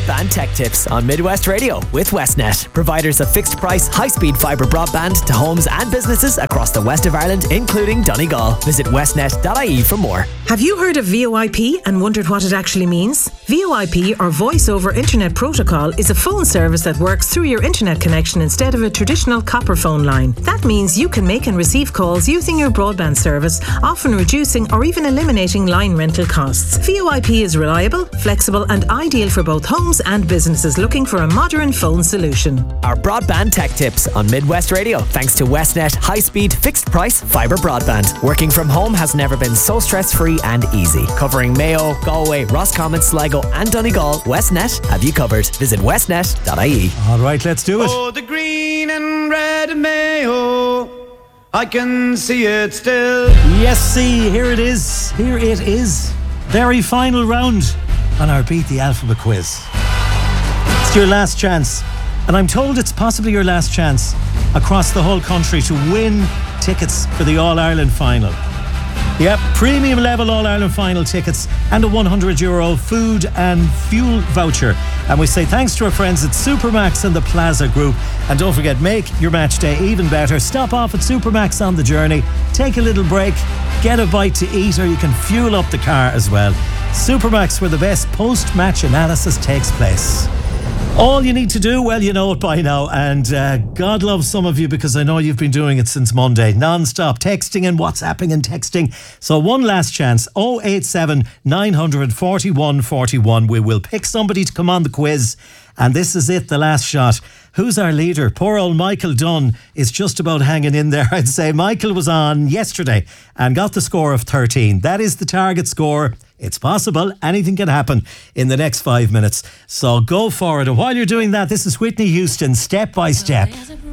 Broadband Tech Tips on Midwest Radio with Westnet, providers of fixed price, high-speed fibre broadband to homes and businesses across the west of Ireland, including Donegal. Visit westnet.ie for more. Have you heard of VoIP and wondered what it actually means? VoIP, or Voice over Internet Protocol, is a phone service that works through your internet connection instead of a traditional copper phone line. That means you can make and receive calls using your broadband service, often reducing or even eliminating line rental costs. VoIP is reliable, flexible and ideal for both homes and businesses looking for a modern phone solution. Our Broadband Tech Tips on Midwest Radio, thanks to Westnet high-speed fixed price fibre broadband. Working from home has never been so stress-free and easy. Covering Mayo, Galway, Roscommon, Sligo and Donegal, Westnet have you covered. Visit westnet.ie. Alright, let's do it. Oh, the green and red Mayo, I can see it still. Yes, see, here it is. Here it is. Very final round on our Beat the Alphabet quiz. It's your last chance. And I'm told it's possibly your last chance across the whole country to win tickets for the All-Ireland final. Yep, premium level All-Ireland final tickets and a €100 food and fuel voucher. And we say thanks to our friends at Supermax and the Plaza Group. And don't forget, make your match day even better. Stop off at Supermax on the journey, take a little break, get a bite to eat, or you can fuel up the car as well. Supermax, where the best post-match analysis takes place. All you need to do, well, you know it by now, and God loves some of you because I know you've been doing it since Monday, non-stop texting and WhatsApping and texting. So one last chance, 087 941 41. We will pick somebody to come on the quiz, and this is it, the last shot. Who's our leader? Poor old Michael Dunn is just about hanging in there, I'd say. Michael was on yesterday and got the score of 13. That is the target score. It's possible. Anything can happen in the next 5 minutes. So go for it. And while you're doing that, this is Whitney Houston, Step by Step.